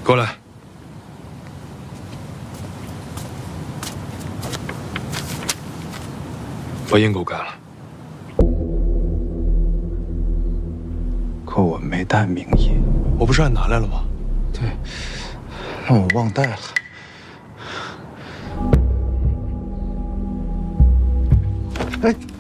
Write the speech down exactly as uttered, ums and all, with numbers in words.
过来。把印给我盖了。 可我没带名印。 我不是让你拿来了吗？ 对，那我忘带了。哎。